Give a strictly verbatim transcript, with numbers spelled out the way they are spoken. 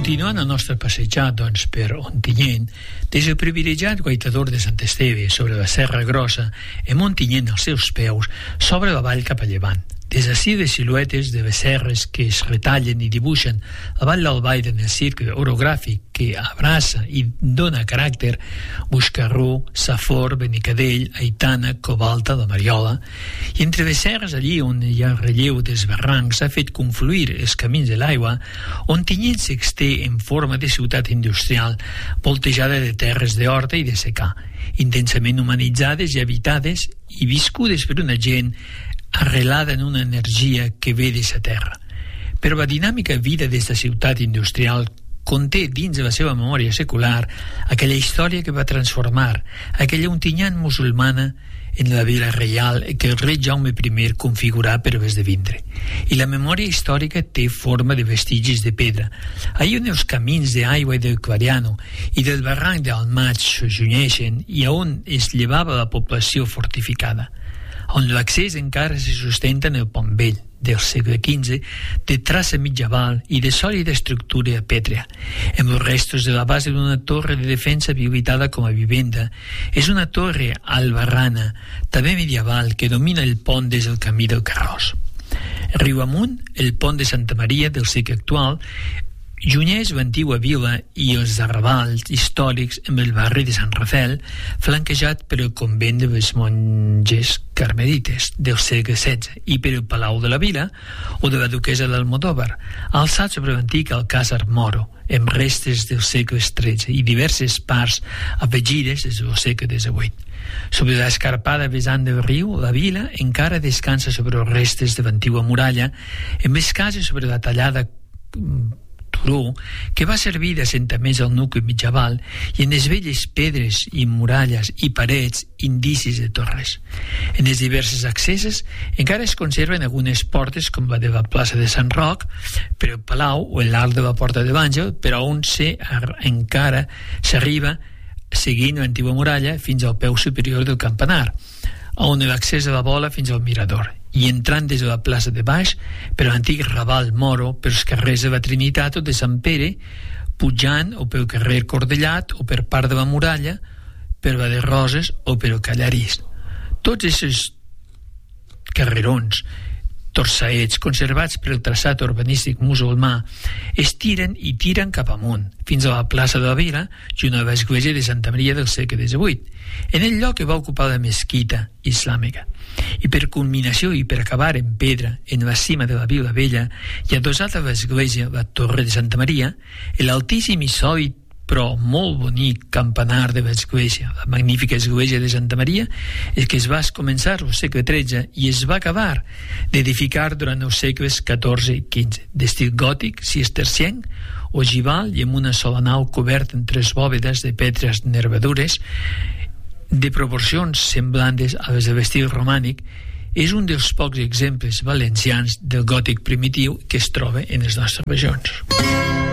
Continuant el nostre passejar, doncs, per Ontinyent, des del privilegiat guaitador de Sant Esteve sobre la Serra Grossa, en Ontinyent als seus peus, s'obre la vall cap a llevant. Des d'ací de siluetes de les serres que es retallen i dibuixen la vall d'Albaida en el cercle orogràfic que abraça i dona caràcter Buscarró, Safor, Benicadell, Aitana, Covalta, la Mariola, i entre les serres allí on hi ha relleu dels barrancs ha fet confluir els camins de l'aigua, Ontinyent s'exté en forma de ciutat industrial voltejada de terres d'horta i de secà, intensament humanitzades i habitades i viscudes per una gent arrelada en una energia que ve de sa terra. Però la dinàmica vida d'esta ciutat industrial conté dins de la seva memòria secular aquella història que va transformar aquella Ontinyent musulmana en la vila reial que el rei Jaume I configurà per esdevindre. I la memòria històrica té forma de vestigis de pedra. Ahí on els camins d'aigua i del Clariano i del barranc d'Almaig s'uneixen i on es llevava la població fortificada, on l'accés encara se sustenta en el pont vell del segle quinze, de traça mitjaval i de sòlida estructura pètrea, amb els restos de la base d'una torre de defensa habilitada com a vivenda. És una torre albarrana, també medieval, que domina el pont des del camí del Carròs. Riu amunt, el pont de Santa Maria del segle actual uneix l'antiga vila i els arrabals històrics amb el barri de Sant Rafel, flanquejat per el convent de les monges carmelites del segle setze i per el Palau de la Vila o de la duquesa d'Almodóvar, alçat sobre l'antic Alcázar Moro, amb restes dels segles tretze i diverses parts afegides des del segle divuit. Sobre l'escarpada vessant del riu, la vila encara descansa sobre els restes de l'antiga muralla, amb les cases sobre la tallada turó que va servir d'assentament al nucli mitjaval i en les velles pedres i muralles i parets indicis de torres. En les diverses accesses encara es conserven algunes portes com la de la plaça de Sant Roc per el Palau o l'arc de la Porta de l'Àngel, però on se encara s'arriba seguint l'antiga muralla fins al peu superior del campanar, on l'accés a la Bola fins al mirador, i entrant des de la plaça de Baix per l'antic Raval Moro, pels carrers de la Trinitat o de Sant Pere, pujant o pel carrer Cordellat o per part de la muralla, per la de Roses o per el Callarís. Tots aquests carrerons torsaets conservats per el traçat urbanístic musulmà es tiren i tiren cap amunt fins a la plaça de la Vila, junt a l'església de Santa Maria del segle divuit, en el lloc que va ocupar la mesquita islàmica. I per culminació i per acabar en pedra en la cima de la Vila Vella i adossat a l'església, la Torre de Santa Maria, l'altíssim i sòlid però molt bonic campanar de l'església, la magnífica església de Santa Maria, és que es va començar al segle tretze i es va acabar d'edificar durant els segles catorze i quinze, d'estil gòtic, cistercienc, ogival i amb una sola nau coberta amb tres bòvedes de pedres nervadures de proporcions semblants a les de l'estil romànic. És un dels pocs exemples valencians del gòtic primitiu que es troba en les nostres regions.